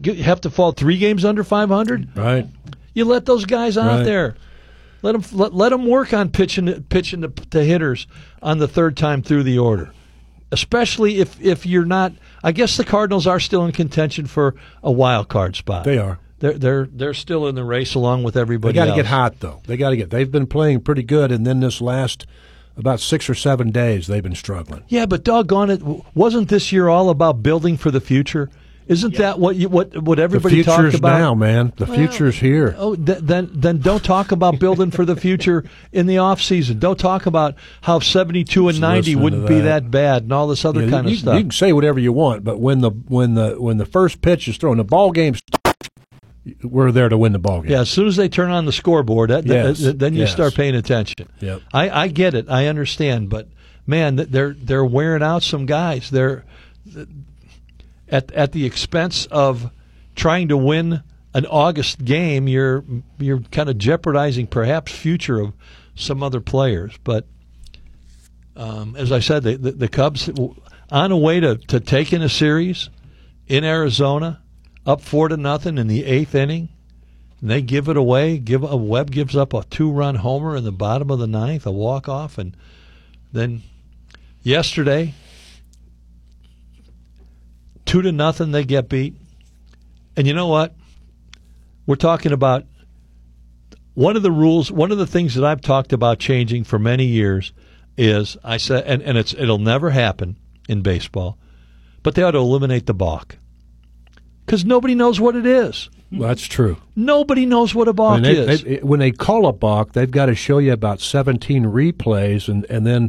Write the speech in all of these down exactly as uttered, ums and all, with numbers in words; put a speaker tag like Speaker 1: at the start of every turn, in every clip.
Speaker 1: get, have to fall three games under five hundred.
Speaker 2: Right.
Speaker 1: You let those guys out
Speaker 2: Right.
Speaker 1: there. Let them let, let them work on pitching pitching to, to hitters on the third time through the order. Especially if, if you're not, I guess the Cardinals are still in contention for a wild card spot.
Speaker 2: They are.
Speaker 1: They're they're they're still in the race along with
Speaker 2: They
Speaker 1: everybody
Speaker 2: got to
Speaker 1: else.
Speaker 2: get hot, though. They got to get. They've been playing pretty good, and then this last about six or seven days, they've been struggling.
Speaker 1: Yeah, but doggone it, wasn't this year all about building for the future? Isn't yeah. that what you what what everybody
Speaker 2: talked about? The future's
Speaker 1: about
Speaker 2: now, man. The well, future's here.
Speaker 1: Oh, th- then then don't talk about building for the future in the off season. Don't talk about how seventy-two and ninety wouldn't be that bad and all this other
Speaker 2: yeah,
Speaker 1: kind
Speaker 2: you,
Speaker 1: of stuff.
Speaker 2: You can say whatever you want, but when the when the when the first pitch is thrown, the ball game's we're there to win the ball game.
Speaker 1: Yeah, as soon as they turn on the scoreboard, that,
Speaker 2: yes.
Speaker 1: th- then you
Speaker 2: yes.
Speaker 1: start paying attention.
Speaker 2: Yep.
Speaker 1: I, I get it. I understand, but man, they're they're wearing out some guys. They're at at the expense of trying to win an August game. You're you're kind of jeopardizing perhaps future of some other players. But um, as I said, the, the, the Cubs on a way to, to taking a series in Arizona. Up four to nothing in the eighth inning, and they give it away. Give a Webb gives up a two-run homer in the bottom of the ninth, a walk-off, and then yesterday, two to nothing, they get beat. And you know what? We're talking about one of the rules. One of the things that I've talked about changing for many years is I said, and, and it's it'll never happen in baseball, but they ought to eliminate the balk. Because nobody knows what it is.
Speaker 2: Well, that's true.
Speaker 1: Nobody knows what a balk
Speaker 2: I mean, they,
Speaker 1: is.
Speaker 2: They, when they call a balk, they've got to show you about seventeen replays and, and then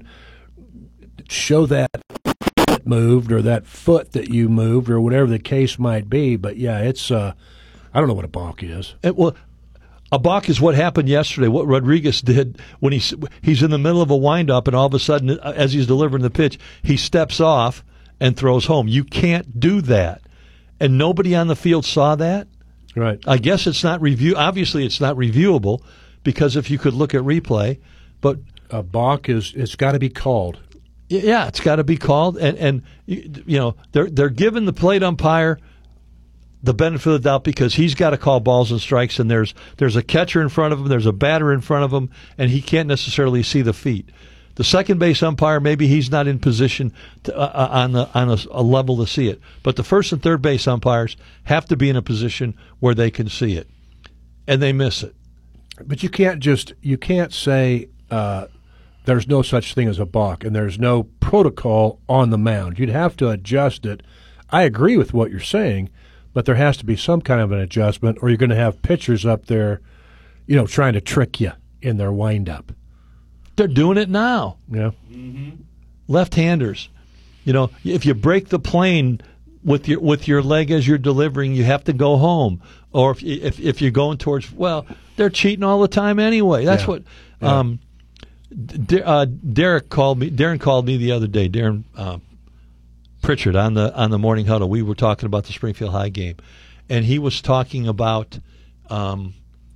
Speaker 2: show that moved or that foot that you moved or whatever the case might be. But, yeah, it's uh, – I don't know what a balk is.
Speaker 1: It, well, a balk is what happened yesterday, what Rodriguez did when he's, he's in the middle of a windup and all of a sudden, as he's delivering the pitch, he steps off and throws home. You can't do that. And nobody on the field saw that.
Speaker 2: Right.
Speaker 1: I guess it's not review. Obviously, it's not reviewable because if you could look at replay, but
Speaker 2: a balk is it's got to be called.
Speaker 1: Yeah, it's got to be called, and and you know they're they're giving the plate umpire the benefit of the doubt because he's got to call balls and strikes, and there's there's a catcher in front of him, there's a batter in front of him, and he can't necessarily see the feet. The second base umpire, maybe he's not in position to, uh, on the on a, a level to see it. But the first and third base umpires have to be in a position where they can see it, and they miss it.
Speaker 2: But you can't just you can't say uh, there's no such thing as a balk and there's no protocol on the mound. You'd have to adjust it. I agree with what you're saying, but there has to be some kind of an adjustment, or you're going to have pitchers up there, you know, trying to trick you in their windup.
Speaker 1: They're doing it now.
Speaker 2: Yeah.
Speaker 1: Mm-hmm. Left-handers. You know, if you break the plane with your with your leg as you're delivering, you have to go home. Or if if, if you're going towards, well, they're cheating all the time anyway. That's
Speaker 2: yeah.
Speaker 1: what.
Speaker 2: Yeah.
Speaker 1: Um, D- uh, Derek called me. Darren called me the other day. Darren uh, Pritchard on the on the morning huddle. We were talking about the Springfield High game, and he was talking about. Um,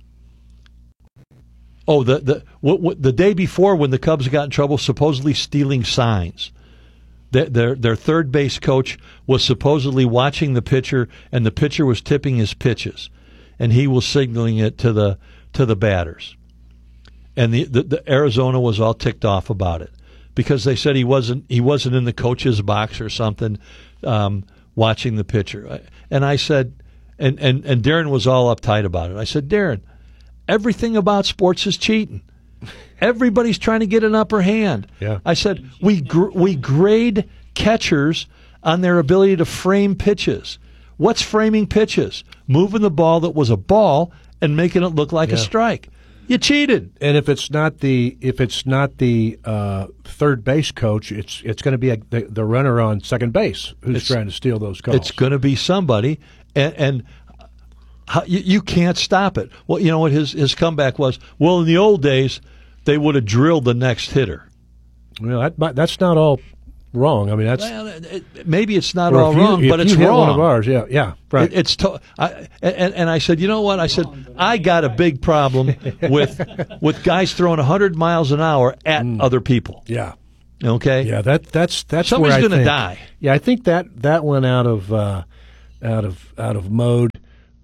Speaker 1: Oh, the the what, what, the day before when the Cubs got in trouble, supposedly stealing signs. Their, their their third base coach was supposedly watching the pitcher, and the pitcher was tipping his pitches, and he was signaling it to the to the batters. And the, the, the Arizona was all ticked off about it because they said he wasn't he wasn't in the coach's box or something, um, watching the pitcher. And I said, and, and and Darren was all uptight about it. I said, Darren, everything about sports is cheating. Everybody's trying to get an upper hand.
Speaker 2: Yeah.
Speaker 1: I said, we gr- we grade catchers on their ability to frame pitches. What's framing pitches? Moving the ball that was a ball and making it look like
Speaker 2: yeah.
Speaker 1: a strike. You cheated.
Speaker 2: And if it's not the if it's not the uh, third base coach, it's it's going to be a, the, the runner on second base who's
Speaker 1: it's,
Speaker 2: trying to steal those calls.
Speaker 1: It's going to be somebody, and, and how, you, you can't stop it. Well, you know what his his comeback was? Well, in the old days, they would have drilled the next hitter.
Speaker 2: Well, that, that's not all wrong. I mean, that's
Speaker 1: well, it, maybe it's not
Speaker 2: all
Speaker 1: all wrong, but it's
Speaker 2: you hit
Speaker 1: wrong.
Speaker 2: One of ours, yeah, yeah, right.
Speaker 1: It, it's to, I, and, and I said, you know what? I said I got a big problem with with guys throwing one hundred miles an hour at
Speaker 2: mm.
Speaker 1: other people.
Speaker 2: Yeah.
Speaker 1: Okay.
Speaker 2: Yeah, that that's that's
Speaker 1: somebody's
Speaker 2: going to
Speaker 1: die.
Speaker 2: Yeah, I think that that went out of uh, out of out of mode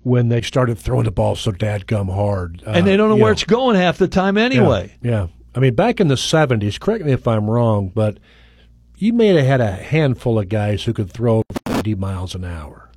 Speaker 2: when they started throwing the ball so dadgum hard. Uh,
Speaker 1: and they don't know
Speaker 2: you
Speaker 1: where it's going half the time anyway.
Speaker 2: Yeah, yeah. I mean, back in the seventies, correct me if I'm wrong, but you may have had a handful of guys who could throw fifty miles an hour.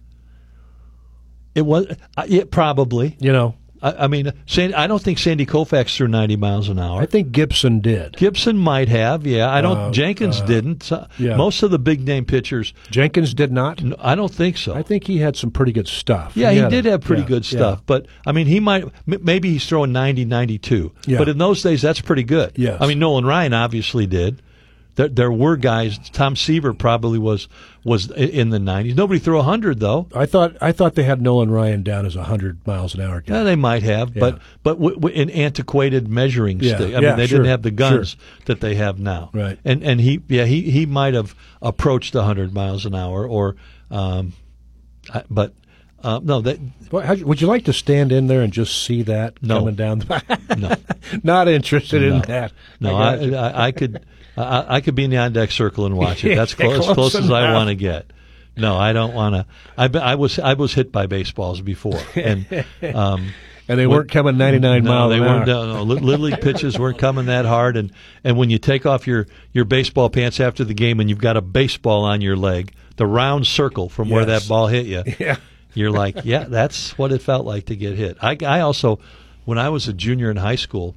Speaker 1: It was uh, it probably.
Speaker 2: You know,
Speaker 1: I, I mean, Sandy, I don't think Sandy Koufax threw ninety miles an hour.
Speaker 2: I think Gibson did.
Speaker 1: Gibson might have, yeah. I don't.
Speaker 2: Uh,
Speaker 1: Jenkins
Speaker 2: uh,
Speaker 1: didn't. Uh,
Speaker 2: yeah.
Speaker 1: Most of the big name pitchers.
Speaker 2: Jenkins did not.
Speaker 1: No, I don't think so.
Speaker 2: I think he had some pretty good stuff.
Speaker 1: Yeah, he,
Speaker 2: had
Speaker 1: did
Speaker 2: a,
Speaker 1: have pretty
Speaker 2: yeah,
Speaker 1: good stuff.
Speaker 2: yeah.
Speaker 1: But I mean, he might. M- maybe he's throwing ninety, ninety-two.
Speaker 2: Yeah.
Speaker 1: But in those days, that's pretty good.
Speaker 2: Yes.
Speaker 1: I mean, Nolan Ryan obviously did. There, there were guys. Tom Seaver probably was was in the nineties. Nobody threw one hundred though.
Speaker 2: I thought I thought they had Nolan Ryan down as a hundred miles an hour guy.
Speaker 1: Yeah, they might have,
Speaker 2: Yeah.
Speaker 1: but but w- w- in antiquated measuring
Speaker 2: Yeah,
Speaker 1: stick. I
Speaker 2: yeah,
Speaker 1: mean, they
Speaker 2: sure,
Speaker 1: didn't have the guns
Speaker 2: sure.
Speaker 1: that they have now.
Speaker 2: Right.
Speaker 1: And and he yeah he he might have approached one hundred miles an hour or, um, I- but uh, no that
Speaker 2: Well, how, would you like to stand in there and just see that
Speaker 1: No.
Speaker 2: coming down? The
Speaker 1: no
Speaker 2: Not interested in
Speaker 1: no
Speaker 2: that.
Speaker 1: no
Speaker 2: I
Speaker 1: I
Speaker 2: got you.
Speaker 1: I, I could I, I could be in the on deck circle and watch it. That's close,
Speaker 2: Close
Speaker 1: as close as I
Speaker 2: enough.
Speaker 1: want to get. No, I don't want to. I be- I was I was hit by baseballs before and. Um,
Speaker 2: and they weren't coming ninety-nine
Speaker 1: no,
Speaker 2: miles
Speaker 1: they
Speaker 2: an
Speaker 1: weren't.
Speaker 2: hour.
Speaker 1: No, no, Li- Little League pitches weren't coming that hard, and, and when you take off your, your baseball pants after the game and you've got a baseball on your leg, the round circle from where
Speaker 2: Yes.
Speaker 1: that ball hit you,
Speaker 2: Yeah.
Speaker 1: you're like, yeah, that's what it felt like to get hit. I, I also, when I was a junior in high school,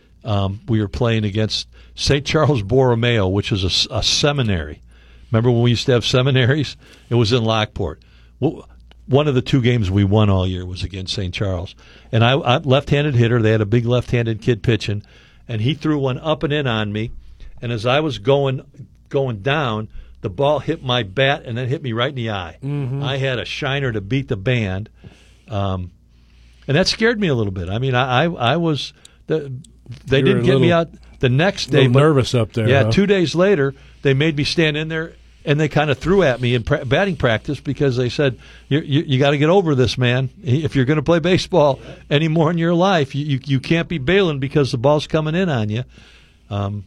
Speaker 1: um, we were playing against Saint Charles Borromeo, which is a s- a, seminary. Remember when we used to have seminaries? It was in Lockport. Well, one of the two games we won all year was against Saint Charles. And I, I left-handed hitter. They had a big left-handed kid pitching, and he threw one up and in on me. And as I was going going down, the ball hit my bat and then hit me right in the eye.
Speaker 2: Mm-hmm.
Speaker 1: I had a shiner to beat the band, um, and that scared me a little bit. I mean, I I, I was the, they
Speaker 2: You were
Speaker 1: didn't
Speaker 2: a
Speaker 1: get me
Speaker 2: little-
Speaker 1: out the next
Speaker 2: A
Speaker 1: day.
Speaker 2: little
Speaker 1: but-
Speaker 2: nervous up there.
Speaker 1: yeah,
Speaker 2: huh?
Speaker 1: two days later, they made me stand in there, and they kind of threw at me in pra- batting practice because they said, you, you, you got to get over this, man. If you're going to play baseball anymore in your life, you, you, you can't be bailing because the ball's coming in on you. Um,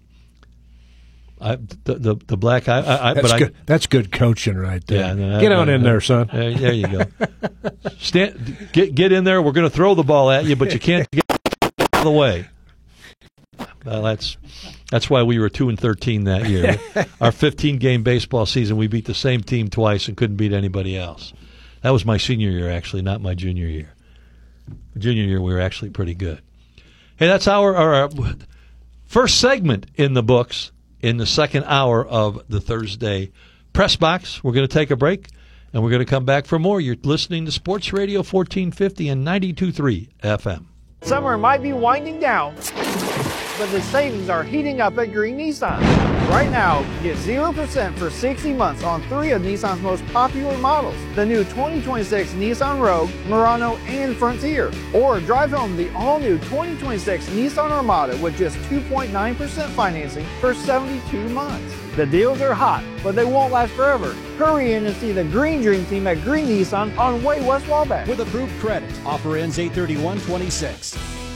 Speaker 1: I, the, the the black eye, I, I,
Speaker 2: That's
Speaker 1: but
Speaker 2: good. That's good coaching right there.
Speaker 1: Yeah, no,
Speaker 2: Get
Speaker 1: no,
Speaker 2: on
Speaker 1: no,
Speaker 2: in
Speaker 1: no.
Speaker 2: there, son.
Speaker 1: I, uh, there you go. Stand, get get in there. We're going to throw the ball at you, but you can't get out of the way. Well, that's that's why we were two and thirteen that year. Our fifteen game baseball season, we beat the same team twice and couldn't beat anybody else. That was my senior year, actually, not my junior year. Junior year, we were actually pretty good. Hey, that's our, our, our first segment in the books in the second hour of the Thursday Press Box. We're going to take a break, and we're going to come back for more. You're listening to Sports Radio fourteen fifty and ninety-two point three F M.
Speaker 3: Summer might be winding down, but the savings are heating up at Green Nissan. Right now, get zero percent for sixty months on three of Nissan's most popular models. The new twenty twenty-six Nissan Rogue, Murano, and Frontier. Or drive home the all-new twenty twenty-six Nissan Armada with just two point nine percent financing for seventy-two months. The deals are hot, but they won't last forever. Hurry in and see the Green Dream Team at Green Nissan on Way West Wabash.
Speaker 4: With approved credit. Offer ends eight thirty-one twenty-six.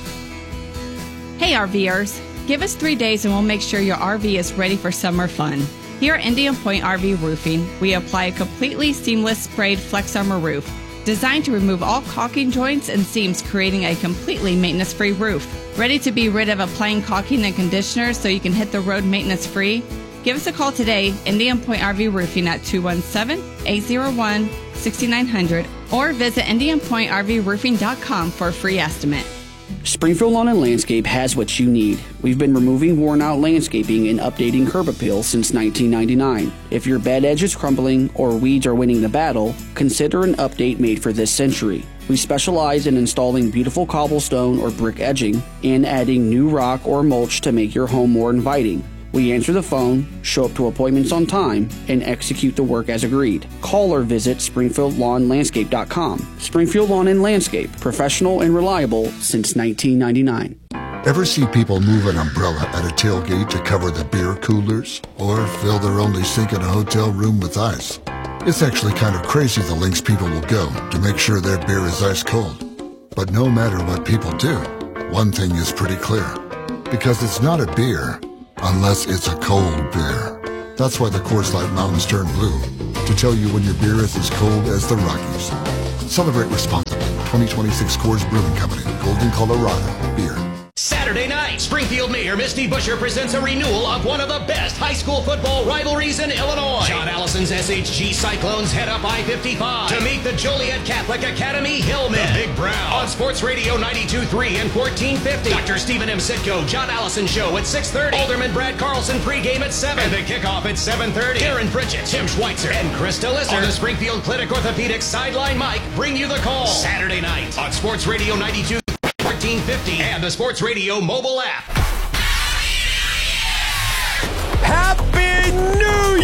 Speaker 5: Hey RVers, give us three days and we'll make sure your R V is ready for summer fun. Here at Indian Point R V Roofing, we apply a completely seamless sprayed Flex Armor roof, designed to remove all caulking joints and seams, creating a completely maintenance-free roof. Ready to be rid of applying caulking and conditioner so you can hit the road maintenance-free? Give us a call today, Indian Point R V Roofing at two one seven, eight zero one, six nine zero zero or visit indian point r v roofing dot com for a free estimate.
Speaker 6: Springfield Lawn and Landscape has what you need. We've been removing worn-out landscaping and updating curb appeal since nineteen ninety-nine. If your bed edge is crumbling or weeds are winning the battle, consider an update made for this century. We specialize in installing beautiful cobblestone or brick edging and adding new rock or mulch to make your home more inviting. We answer the phone, show up to appointments on time, and execute the work as agreed. Call or visit springfield lawn landscape dot com. Springfield Lawn and Landscape, professional and reliable since nineteen ninety-nine.
Speaker 7: Ever see people move an umbrella at a tailgate to cover the beer coolers? Or fill their only sink in a hotel room with ice? It's actually kind of crazy the lengths people will go to make sure their beer is ice cold. But no matter what people do, one thing is pretty clear. Because it's not a beer unless it's a cold beer. That's why the Coors Light Mountains turn blue, to tell you when your beer is as cold as the Rockies. Celebrate responsibly. twenty twenty-six Coors Brewing Company, Golden, Colorado. Beer.
Speaker 8: Saturday night, Springfield Mayor Misty Buscher presents a renewal of one of the best high school football rivalries in Illinois. John Allison's S H G Cyclones head up I fifty-five to meet the Joliet Catholic Academy Hillmen. The Big Brown on Sports Radio ninety-two point three and fourteen fifty. Doctor Stephen M. Sitko, John Allison Show at six thirty. Alderman Brad Carlson pregame at seven. And the kickoff at seven thirty. Karen Pritchett, Tim Schweitzer, and Krista Lisser on the Springfield Clinic Orthopedics Sideline Mic bring you the call. Saturday night on Sports Radio ninety-two fourteen fifty and the Sports Radio mobile app.
Speaker 9: Happy New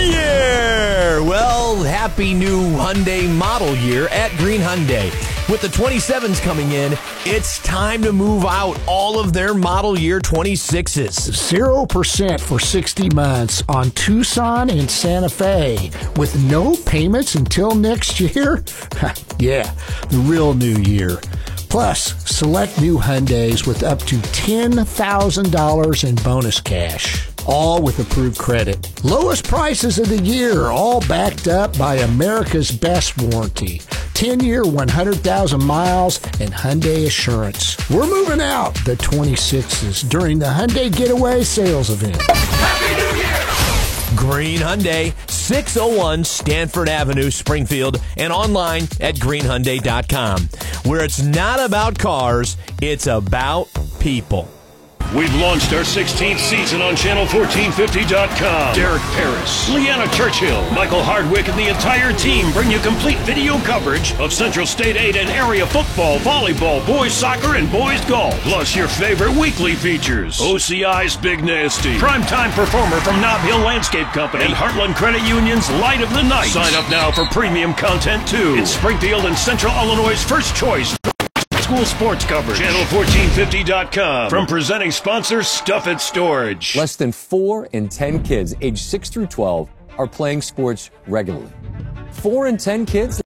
Speaker 9: Year! Well, happy new Hyundai model year at Green Hyundai. With the twenty-sevens coming in, it's time to move out all of their model year twenty-sixes.
Speaker 10: zero percent for sixty months on Tucson and Santa Fe with no payments until next year? Yeah, the real new year. Plus, select new Hyundais with up to ten thousand dollars in bonus cash. All with approved credit. Lowest prices of the year, all backed up by America's best warranty. ten-year, one hundred thousand miles, and Hyundai Assurance. We're moving out the twenty-sixes during the Hyundai Getaway Sales Event.
Speaker 9: Happy New Year! Green Hyundai, six oh one Stanford Avenue, Springfield, and online at green hyundai dot com, where it's not about cars, it's about people.
Speaker 11: We've launched our sixteenth season on channel fourteen fifty dot com. Derek Paris, Leanna Churchill, Michael Hardwick, and the entire team bring you complete video coverage of Central State eight and area football, volleyball, boys soccer, and boys golf. Plus your favorite weekly features. O C I's Big Nasty, primetime performer from Nob Hill Landscape Company, and Heartland Credit Union's Light of the Night. Sign up now for premium content too. It's Springfield and Central Illinois' first choice school sports coverage. channel fourteen fifty dot com. From presenting sponsor Stuff It Storage.
Speaker 12: Less than four in ten kids aged six through twelve are playing sports regularly. Four in ten kids?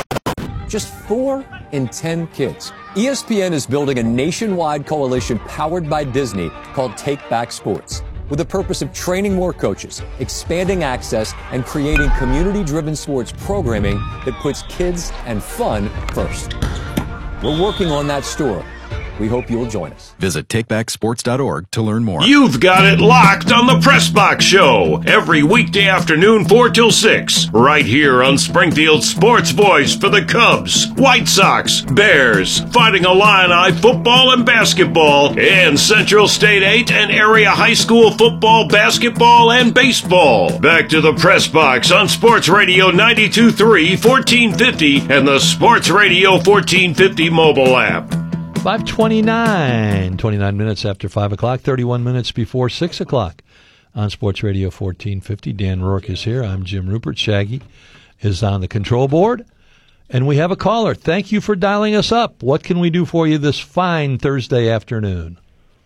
Speaker 12: Just four in ten kids. E S P N is building a nationwide coalition powered by Disney called Take Back Sports, with the purpose of training more coaches, expanding access, and creating community-driven sports programming that puts kids and fun first. We're working on that story. We hope you'll join us.
Speaker 13: Visit take back sports dot org to learn more.
Speaker 11: You've got it locked on the Press Box Show every weekday afternoon, four till six, right here on Springfield's sports voice for the Cubs, White Sox, Bears, Fighting Illini football and basketball, and Central State eight and area high school football, basketball, and baseball. Back to the Press Box on Sports Radio ninety-two point three, fourteen fifty, and the Sports Radio fourteen fifty mobile app.
Speaker 1: five twenty-nine, twenty-nine minutes after five o'clock, thirty-one minutes before six o'clock on Sports Radio fourteen fifty. Dan Rourke is here. I'm Jim Rupert. Shaggy is on the control board. And we have a caller. Thank you for dialing us up. What can we do for you this fine Thursday afternoon?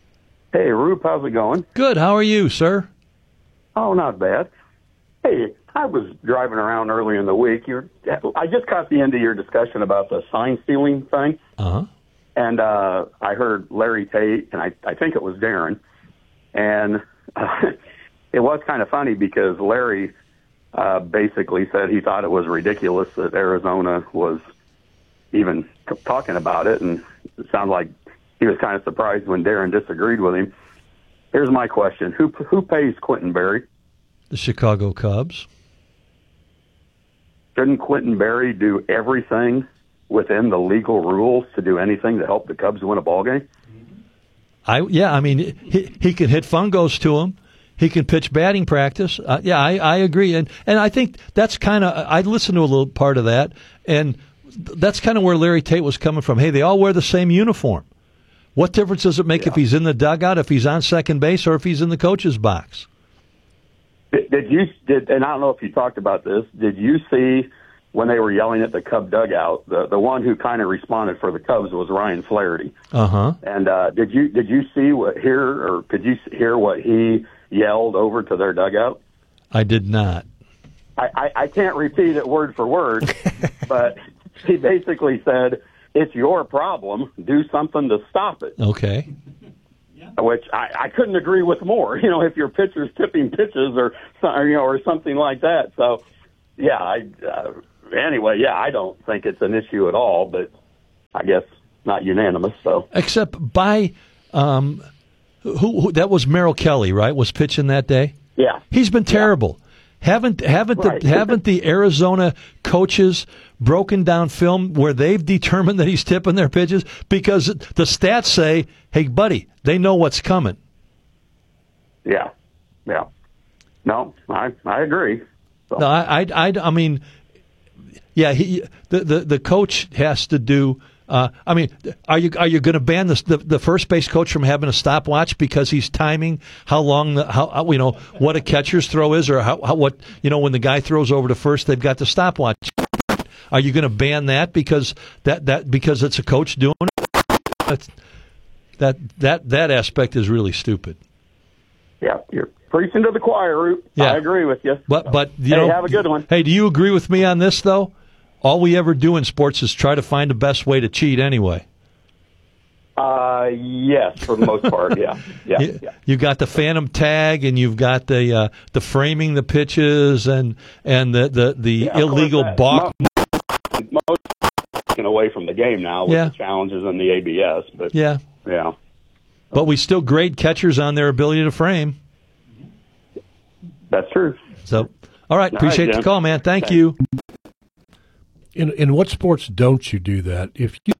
Speaker 14: Hey, Rupe, how's it going?
Speaker 1: Good. How are you, sir?
Speaker 14: Oh, not bad. Hey, I was driving around earlier in the week. You're, I just caught the end of your discussion about the sign stealing thing.
Speaker 1: Uh-huh.
Speaker 14: And uh, I heard Larry Tate, and I, I think it was Darren. And uh, it was kind of funny because Larry uh, basically said he thought it was ridiculous that Arizona was even t- talking about it. And it sounded like he was kind of surprised when Darren disagreed with him. Here's my question. Who who pays Quentin Berry?
Speaker 1: The Chicago Cubs.
Speaker 14: Shouldn't Quentin Berry do everything within the legal rules to do anything to help the Cubs win a ball game?
Speaker 1: I yeah, I mean he he can hit fungos to him. He can pitch batting practice. Uh, yeah, I, I agree, and and I think that's kind of I listened to a little part of that, and that's kind of where Larry Tate was coming from. Hey, they all wear the same uniform. What difference does it make yeah. if he's in the dugout, if he's on second base, or if he's in the coach's box?
Speaker 14: Did, did you did and I don't know if you talked about this. Did you see when they were yelling at the Cub dugout, the the one who kind of responded for the Cubs was Ryan Flaherty.
Speaker 1: Uh-huh.
Speaker 14: And uh, did you did you see what hear or could you hear what he yelled over to their dugout?
Speaker 1: I did not.
Speaker 14: I, I, I can't repeat it word for word, but he basically said, "It's your problem. Do something to stop it."
Speaker 1: Okay.
Speaker 14: Which I, I couldn't agree with more. You know, if your pitcher's tipping pitches or, or you know or something like that. So, yeah, I. Uh, Anyway, yeah, I don't think it's an issue at all, but I guess, not unanimous. So
Speaker 1: except by um, who, who that was Merrill Kelly, right? Was pitching that day.
Speaker 14: Yeah,
Speaker 1: he's been terrible. Yeah. Haven't haven't right. the haven't the Arizona coaches broken down film where they've determined that he's tipping their pitches because the stats say, "Hey, buddy, they know what's coming."
Speaker 14: Yeah, yeah. No, I I agree. So.
Speaker 1: No, I, I I I mean, yeah, he the the, the coach has to do. Uh, I mean, are you are you going to ban the, the the first base coach from having a stopwatch because he's timing how long the how, how you know what a catcher's throw is or how, how what you know when the guy throws over to first they've got the stopwatch. Are you going to ban that because that, that because it's a coach doing it? That's, that that that aspect is really stupid.
Speaker 14: Yeah, you're preaching to the choir, Root.
Speaker 1: Yeah.
Speaker 14: I agree with you.
Speaker 1: But but you
Speaker 14: hey,
Speaker 1: know,
Speaker 14: have a good one.
Speaker 1: Hey, do you agree with me on this though? All we ever do in sports is try to find the best way to cheat anyway.
Speaker 14: Uh, yes, for the most part, yeah. yeah,
Speaker 1: you,
Speaker 14: yeah.
Speaker 1: You've got the phantom tag, and you've got the uh, the framing the pitches, and and the the, the
Speaker 14: yeah,
Speaker 1: illegal balk.
Speaker 14: Most taken away from the game now with
Speaker 1: yeah.
Speaker 14: the challenges and the A B S, but
Speaker 1: yeah,
Speaker 14: yeah.
Speaker 1: But we still grade catchers on their ability to frame.
Speaker 14: That's true.
Speaker 1: So, all right, appreciate
Speaker 14: all right,
Speaker 1: the call, man. Thank
Speaker 14: okay.
Speaker 1: you.
Speaker 2: In in what sports don't you do that? If you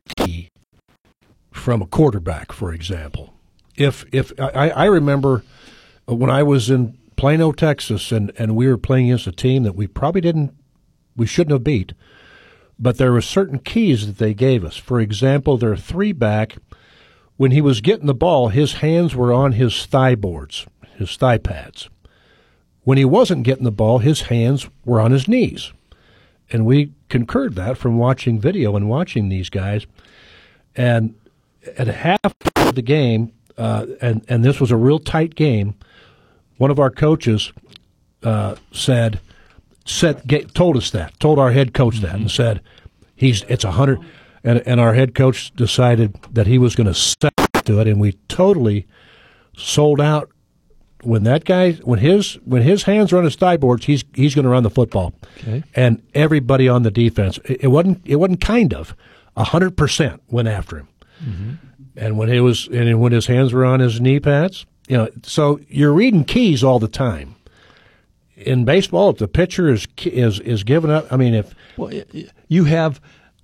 Speaker 2: from a quarterback, for example, if if I, I remember when I was in Plano, Texas, and, and we were playing against a team that we probably didn't, we shouldn't have beat, but there were certain keys that they gave us. For example, their three back, when he was getting the ball, his hands were on his thigh boards, his thigh pads. When he wasn't getting the ball, his hands were on his knees. And we concurred that from watching video and watching these guys. And at half of the game, uh, and, and this was a real tight game, one of our coaches uh, said, said get, told us that, told our head coach that, and said, he's it's a hundred. And, and our head coach decided that he was going to step to it, and we totally sold out. When that guy, when his when his hands are on his thigh boards, he's he's going to run the football.
Speaker 1: Okay.
Speaker 2: And everybody on the defense, it, it wasn't it wasn't kind of, a hundred percent went after him. Mm-hmm. And when he was and when his hands were on his knee pads, you know, so you're reading keys all the time. In baseball, if the pitcher is is is giving up, I mean, if
Speaker 1: well, you have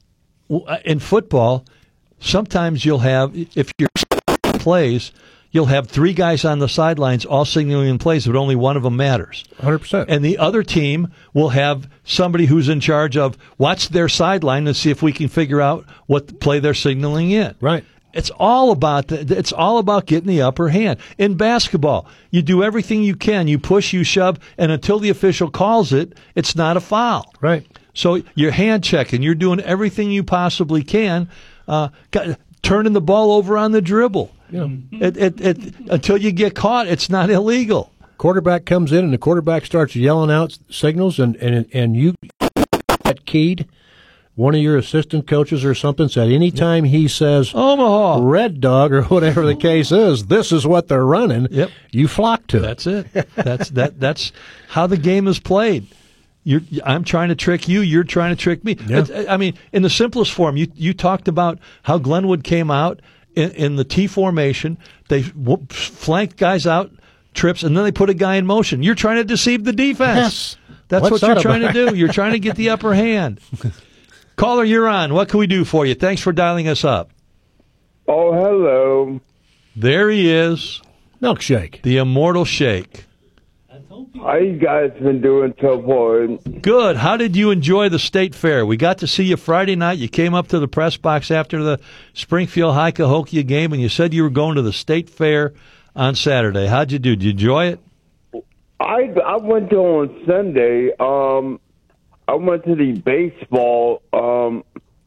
Speaker 1: in football, sometimes you'll have if your plays. You'll have three guys on the sidelines all signaling in plays, but only one of them matters.
Speaker 2: one hundred percent.
Speaker 1: And the other team will have somebody who's in charge of watch their sideline and see if we can figure out what play they're signaling in.
Speaker 2: Right.
Speaker 1: It's all about the, it's all about getting the upper hand. In basketball, you do everything you can. You push, you shove, and until the official calls it, it's not a foul.
Speaker 2: Right.
Speaker 1: So you're hand checking. You're doing everything you possibly can, uh, turning the ball over on the dribble.
Speaker 2: Yeah.
Speaker 1: It, it, it, until you get caught, it's not illegal.
Speaker 2: Quarterback comes in and the quarterback starts yelling out signals, and, and, and you get keyed. One of your assistant coaches or something said anytime he says
Speaker 1: Omaha
Speaker 2: Red Dog or whatever the case is, this is what they're running.
Speaker 1: Yep.
Speaker 2: You flock to
Speaker 1: that's it. That's it. That's that. That's how the game is played. You're, I'm trying to trick you. You're trying to trick me.
Speaker 2: Yeah.
Speaker 1: I mean, in the simplest form, you you talked about how Glenwood came out in, in the T formation. They whoop, flanked guys out, trips, and then they put a guy in motion. You're trying to deceive the defense.
Speaker 2: Yes.
Speaker 1: That's
Speaker 2: What's
Speaker 1: what you're
Speaker 2: that
Speaker 1: trying
Speaker 2: about?
Speaker 1: to do. You're trying to get the upper hand. Caller, you're on. What can we do for you? Thanks for dialing us up.
Speaker 15: Oh, hello.
Speaker 1: There he is.
Speaker 2: Milkshake.
Speaker 1: The immortal Shake.
Speaker 15: How you guys been doing so far?
Speaker 1: Good. How did you enjoy the state fair? We got to see you Friday night. You came up to the press box after the Springfield High Cahokia game, and you said you were going to the state fair on Saturday. How'd you do? Did you enjoy it?
Speaker 15: I I went to on Sunday. Um, I went to the baseball. Um,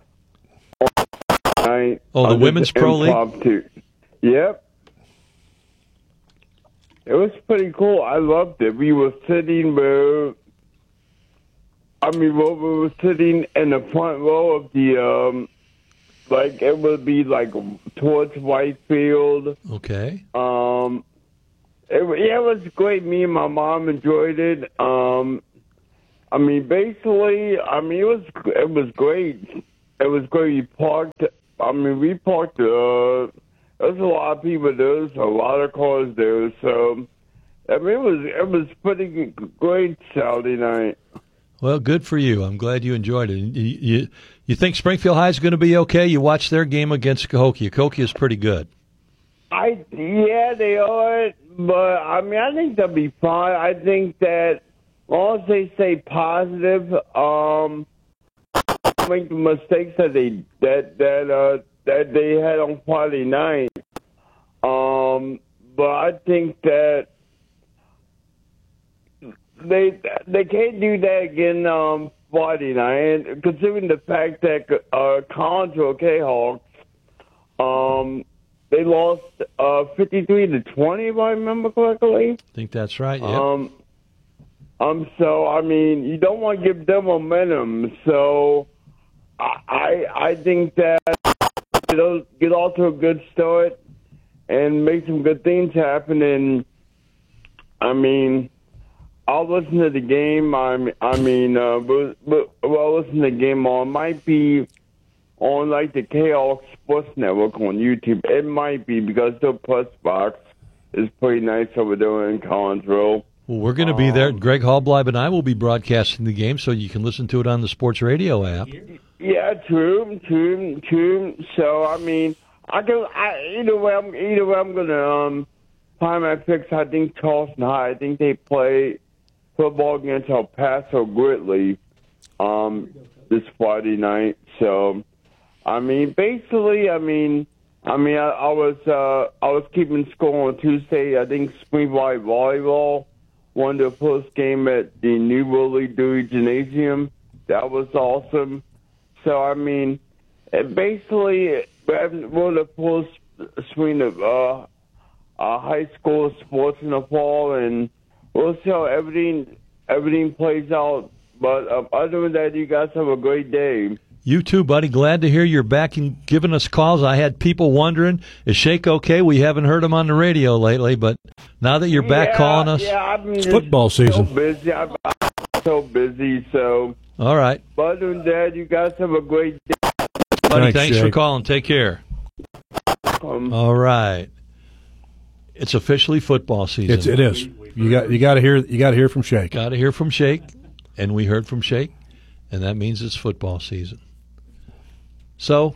Speaker 15: night.
Speaker 1: Oh, the
Speaker 15: I did
Speaker 1: Women's Pro League?
Speaker 15: impromptu. Yep. It was pretty cool. I loved it. We were sitting where, I mean, we were sitting in the front row of the, um, like, it would be like towards Whitefield.
Speaker 1: Okay.
Speaker 15: Um, it, yeah, it was great. Me and my mom enjoyed it. Um, I mean, basically, I mean, it was it was great. it was going to be parked. I mean, we parked. Uh, there's a lot of people there. There's a lot of cars there. So, I mean, it was it was pretty great Saturday night.
Speaker 1: Well, good for you. I'm glad you enjoyed it. You you, you think Springfield High is going to be okay? You watched their game against Cahokia. Cahokia is pretty good.
Speaker 15: I yeah, they are, but I mean, I think they'll be fine. I think that long as they stay positive, um, make the mistakes that they that that uh, that they had on Friday night. Um, but I think that they they can't do that again um, Friday night. And considering the fact that uh, Contra K-Hawks, um. They lost uh, fifty-three to twenty, if I remember correctly.
Speaker 1: I think that's right, yeah.
Speaker 15: Um, um, so, I mean, you don't want to give them momentum. So, I I, I think that they'll get off to a good start and make some good things happen. And, I mean, I'll listen to the game. I mean, I mean uh, but, but, well, listen to the game on. Might be on like the K-Hawks Sports Network on YouTube. It might be because the press box is pretty nice over there in Collinsville.
Speaker 1: Well, we're going to be there. Greg Hallbleib and I will be broadcasting the game, so you can listen to it on the Sports Radio app.
Speaker 15: Yeah, true, true, true. So I mean, I can. I, either way, I'm either way. I'm gonna um, find my picks. I think Charleston High. I think they play football against El Paso Gridley um, this Friday night. So. I mean, basically, I mean, I mean, I, I was uh, I was keeping score on Tuesday. I think Springfield Volleyball won their first game at the New Willie Dewey Gymnasium. That was awesome. So, I mean, it basically, we're the first swing of uh, uh, high school sports in the fall, and we'll see how everything everything plays out. But uh, other than that, you guys have a great day.
Speaker 1: You too, buddy. Glad to hear you're back and giving us calls. I had people wondering, is Shake okay? We haven't heard him on the radio lately, but now that you're back
Speaker 15: yeah,
Speaker 1: calling us.
Speaker 15: Yeah, I mean,
Speaker 2: it's football season.
Speaker 15: So busy. I'm, I'm so busy, so.
Speaker 1: All right.
Speaker 15: But other than that, you guys have a great day.
Speaker 1: Buddy,
Speaker 2: thanks,
Speaker 1: thanks
Speaker 2: Shake.
Speaker 1: for calling. Take care.
Speaker 15: Um,
Speaker 1: All right. It's officially football season.
Speaker 2: It's, it is. You got you got to hear you got to hear from Shake.
Speaker 1: Got to hear from Shake, and we heard from Shake, and that means it's football season. So,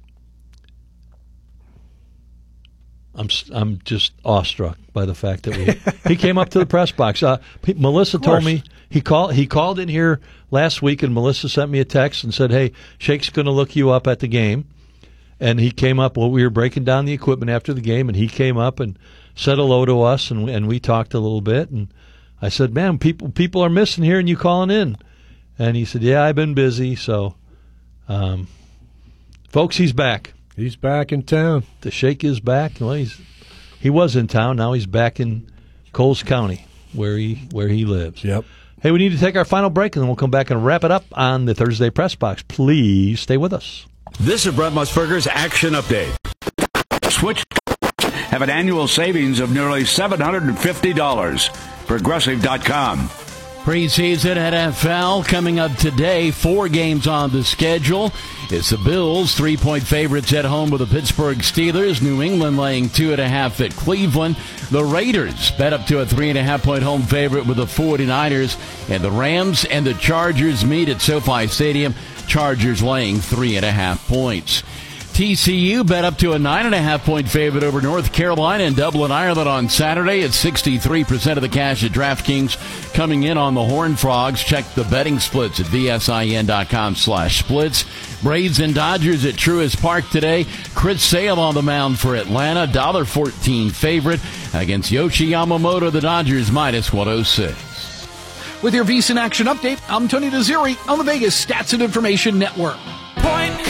Speaker 1: I'm I'm just awestruck by the fact that we he came up to the press box. Uh, he, Melissa told me he called he called in here last week, and Melissa sent me a text and said, "Hey, Shake's going to look you up at the game." And he came up. Well, we were breaking down the equipment after the game, and he came up and said hello to us, and and we talked a little bit. And I said, "Man, people people are missing hearing you calling in." And he said, "Yeah, I've been busy, so." Um, Folks, he's back.
Speaker 2: He's back in town.
Speaker 1: The Shake is back. Well, he's he was in town. Now he's back in Coles County, where he where he lives.
Speaker 2: Yep.
Speaker 1: Hey, we need to take our final break, and then we'll come back and wrap it up on the Thursday Press Box. Please stay with us.
Speaker 16: This is Brett Musburger's Action Update. Switch have an annual savings of nearly seven hundred fifty dollars. Progressive dot com.
Speaker 17: Preseason N F L coming up today. Four games on the schedule. It's the Bills, three-point favorites at home with the Pittsburgh Steelers. New England laying two and a half at Cleveland. The Raiders bet up to a three and a half point home favorite with the 49ers. And the Rams and the Chargers meet at SoFi Stadium. Chargers laying three and a half points. T C U bet up to a nine and a half point favorite over North Carolina and Dublin, Ireland on Saturday. It's sixty-three percent of the cash at DraftKings coming in on the Horned Frogs. Check the betting splits at V S I N dot com slash splits. Braves and Dodgers at Truist Park today. Chris Sale on the mound for Atlanta. one dollar fourteen favorite against Yoshi Yamamoto. The Dodgers minus one oh six.
Speaker 18: With your VSiN Action Update, I'm Tony DeZeri on the Vegas Stats and Information Network.
Speaker 19: Point